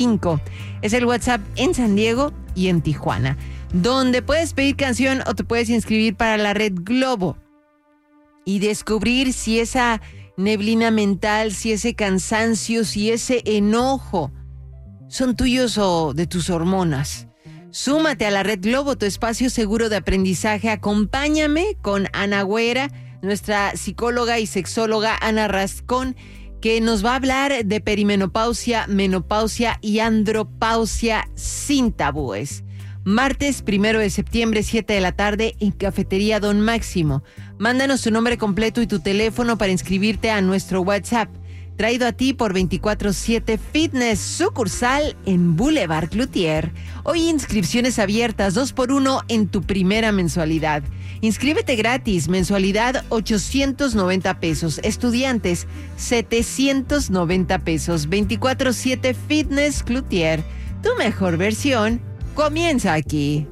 Es el WhatsApp en San Diego y en Tijuana, donde puedes pedir canción o te puedes inscribir para la Red Globo y descubrir si esa neblina mental, si ese cansancio, si ese enojo son tuyos o de tus hormonas. Súmate a la Red Globo, tu espacio seguro de aprendizaje. Acompáñame con Ana Güera, nuestra psicóloga y sexóloga Ana Rascón, que nos va a hablar de perimenopausia, menopausia y andropausia sin tabúes. Martes 1 de septiembre, 7 de la tarde, en Cafetería Don Máximo. Mándanos tu nombre completo y tu teléfono para inscribirte a nuestro WhatsApp. Traído a ti por 24/7 Fitness, sucursal en Boulevard Cloutier. Hoy inscripciones abiertas, 2x1 en tu primera mensualidad. Inscríbete gratis, mensualidad 890 pesos. Estudiantes, 790 pesos. 24/7 Fitness Cloutier. Tu mejor versión comienza aquí.